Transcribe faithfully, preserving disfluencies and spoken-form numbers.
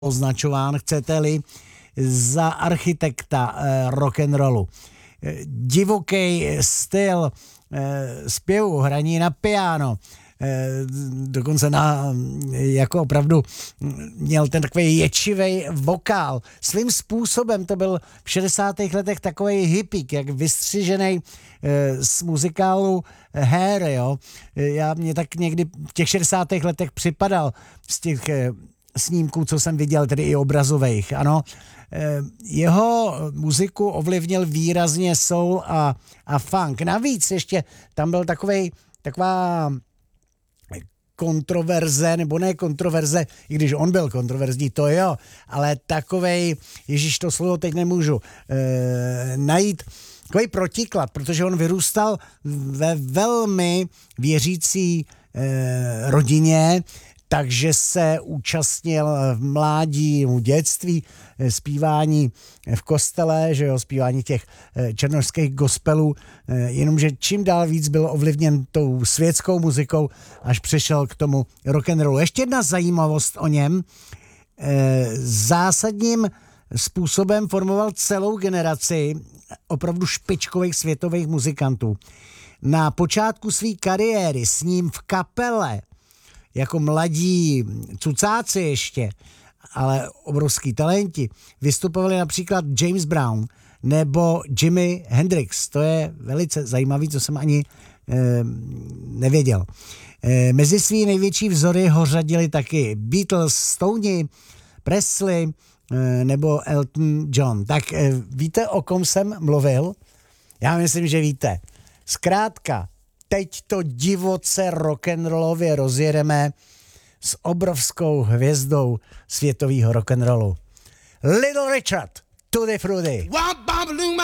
označován, chcete-li, za architekta eh, rock'n'rollu. Eh, divoký styl eh, zpěvu, hraní na piano, eh, dokonce na, jako opravdu měl ten takový ječivej vokál. Svým způsobem to byl v šedesátých letech takovej hippík, jak vystřižený eh, z muzikálu Hair, jo. Já mě tak někdy v těch šedesátých letech připadal z těch eh, snímků, co jsem viděl, tedy i obrazových, ano. Jeho muziku ovlivnil výrazně soul a, a funk. Navíc ještě tam byl takovej, taková kontroverze, nebo ne kontroverze, i když on byl kontroverzní, to jo, ale takovej, ježíš, to slovo teď nemůžu e, najít, takový protiklad, protože on vyrůstal ve velmi věřící e, rodině, takže se účastnil v mládí, v dětství zpívání v kostele, že jo, zpívání těch černošských gospelů, jenomže čím dál víc byl ovlivněn tou světskou muzikou, až přešel k tomu rock'n'rollu. Ještě jedna zajímavost o něm. Zásadním způsobem formoval celou generaci opravdu špičkových světových muzikantů. Na počátku své kariéry s ním v kapele jako mladí cucáci ještě, ale obrovský talenti, vystupovali například James Brown nebo Jimi Hendrix. To je velice zajímavý, co jsem ani e, nevěděl. E, mezi svý největší vzory ho řadili taky Beatles, Stoney, Presley e, nebo Elton John. Tak e, víte, o kom jsem mluvil? Já myslím, že víte. Zkrátka, teď to divoce rock'n'rollově rozjedeme s obrovskou hvězdou světového rock'n'rollu. Little Richard, Tutti Frutti.